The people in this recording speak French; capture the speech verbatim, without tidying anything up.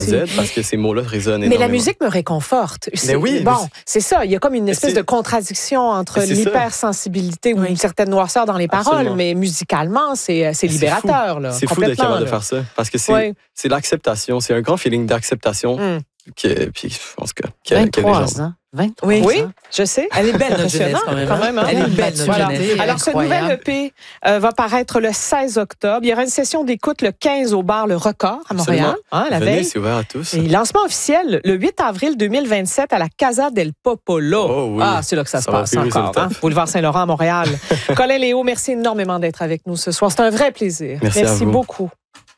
Z parce que ces mots-là résonnent énormément. Mais la musique me réconforte. Mais oui, bon, mais c'est ça. Il y a comme une espèce de contradiction entre l'hypersensibilité ou une certaine noirceur dans les paroles, Absolument. mais musicalement, c'est, c'est libérateur. C'est là, fou, c'est fou d'être capable de faire ça parce que c'est, oui. c'est l'acceptation. C'est un grand feeling d'acceptation. Mm. Que, puis, en tout cas, que, vingt-trois ans. vingt-trois oui, ans. oui, je sais. Elle est belle, notre jeunesse, quand même. Quand même hein? Elle est belle, notre voilà. jeunesse. Alors, ce nouvel E P euh, va paraître le seize octobre. Il y aura une session d'écoute le quinze au bar Le Record à Montréal. Hein, la Venez, veille. c'est ouvert à tous. Et lancement officiel le huit avril deux mille vingt-sept à la Casa del Popolo. Oh, oui. Ah, c'est là que ça, ça se passe encore. Hein? Boulevard Saint-Laurent à Montréal. Colin Léo, merci énormément d'être avec nous ce soir. C'est un vrai plaisir. Merci, merci à vous. beaucoup.